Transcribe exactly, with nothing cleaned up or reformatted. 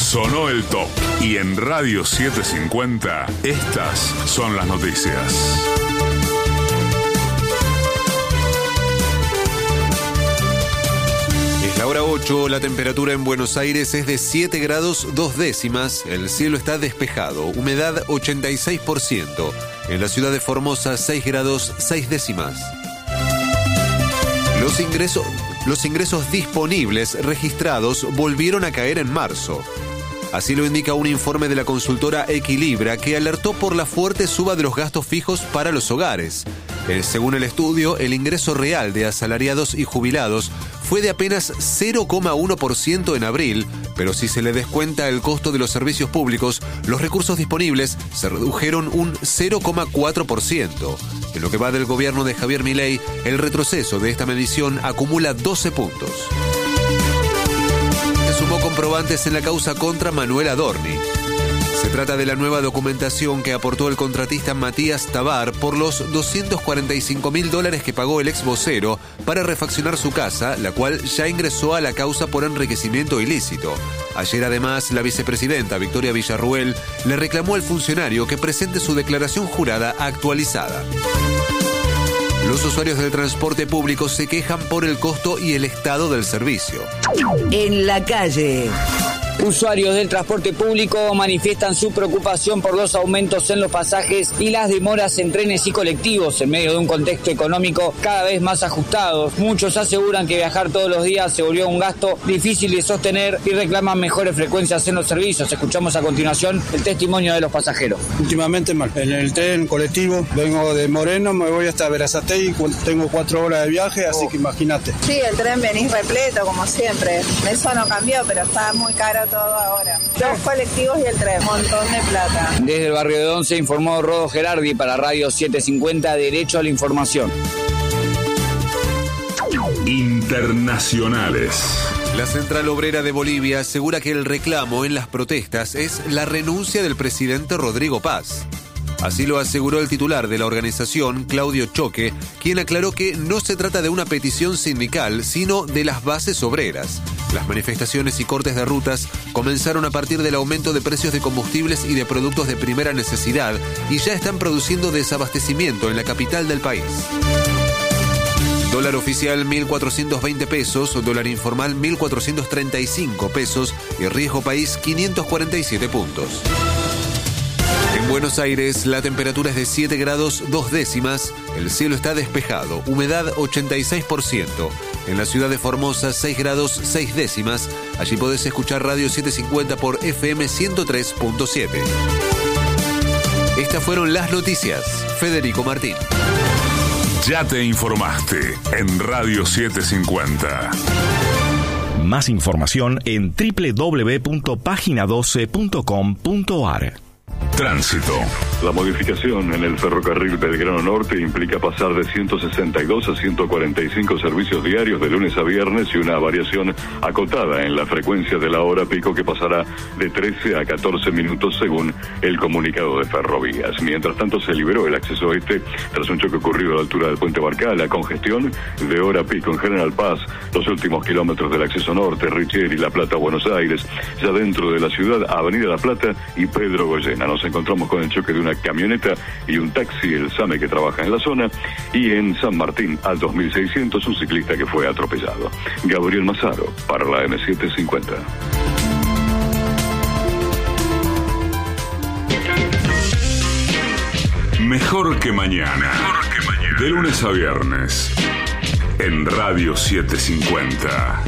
Sonó el top. Y en Radio setecientos cincuenta, estas son las noticias. Es la hora ocho, la temperatura en Buenos Aires es de siete grados dos décimas, el cielo está despejado, humedad ochenta y seis por ciento. En la ciudad de Formosa, seis grados seis décimas. Los ingresos, los ingresos disponibles registrados volvieron a caer en marzo. Así lo indica un informe de la consultora Equilibra, que alertó por la fuerte suba de los gastos fijos para los hogares. Eh, según el estudio, el ingreso real de asalariados y jubilados fue de apenas cero coma uno por ciento en abril, pero si se le descuenta el costo de los servicios públicos, los recursos disponibles se redujeron un cero coma cuatro por ciento. En lo que va del gobierno de Javier Milei, el retroceso de esta medición acumula doce puntos. Se sumó comprobantes en la causa contra Manuel Adorni. Se trata de la nueva documentación que aportó el contratista Matías Tabar por los doscientos cuarenta y cinco mil dólares que pagó el ex vocero para refaccionar su casa, la cual ya ingresó a la causa por enriquecimiento ilícito. Ayer, además, la vicepresidenta Victoria Villarruel le reclamó al funcionario que presente su declaración jurada actualizada. Los usuarios del transporte público se quejan por el costo y el estado del servicio. En la calle. Usuarios del transporte público manifiestan su preocupación por los aumentos en los pasajes y las demoras en trenes y colectivos en medio de un contexto económico cada vez más ajustado. Muchos aseguran que viajar todos los días se volvió un gasto difícil de sostener y reclaman mejores frecuencias en los servicios. Escuchamos a continuación el testimonio de los pasajeros. Últimamente mal. En el tren colectivo, vengo de Moreno, me voy hasta Berazategui, tengo cuatro horas de viaje, así que imagínate. Sí, el tren venís repleto como siempre. Eso no cambió, pero está muy caro todo ahora. Los colectivos y el tren, un montón de plata. Desde el barrio de Once informó Rodo Gerardi para Radio setecientos cincuenta, Derecho a la Información. Internacionales. La Central Obrera de Bolivia asegura que el reclamo en las protestas es la renuncia del presidente Rodrigo Paz. Así lo aseguró el titular de la organización, Claudio Choque, quien aclaró que no se trata de una petición sindical, sino de las bases obreras. Las manifestaciones y cortes de rutas comenzaron a partir del aumento de precios de combustibles y de productos de primera necesidad y ya están produciendo desabastecimiento en la capital del país. Dólar oficial mil cuatrocientos veinte pesos, dólar informal mil cuatrocientos treinta y cinco pesos y riesgo país quinientos cuarenta y siete puntos. En Buenos Aires, la temperatura es de siete grados dos décimas, el cielo está despejado, humedad ochenta y seis por ciento. En la ciudad de Formosa, seis grados seis décimas. Allí podés escuchar Radio setecientos cincuenta por F M ciento tres punto siete. Estas fueron las noticias. Federico Martín. Ya te informaste en Radio setecientos cincuenta. Más información en doble u doble u doble u punto página doce punto com punto a r. Tránsito. La modificación en el ferrocarril Belgrano Norte implica pasar de ciento sesenta y dos a ciento cuarenta y cinco servicios diarios de lunes a viernes y una variación acotada en la frecuencia de la hora pico que pasará de trece a catorce minutos según el comunicado de Ferrovías. Mientras tanto se liberó el acceso este tras un choque ocurrido a la altura del puente Barcala, congestión de hora pico en General Paz, los últimos kilómetros del acceso norte, Richieri, La Plata, Buenos Aires, ya dentro de la ciudad, Avenida La Plata y Pedro Goyena. Nos encontramos con el choque de una camioneta y un taxi, el SAME, que trabaja en la zona, y en San Martín, al dos mil seiscientos, un ciclista que fue atropellado. Gabriel Mazaro, para la M setecientos cincuenta. Mejor que mañana. Mejor que mañana. De lunes a viernes. En Radio setecientos cincuenta.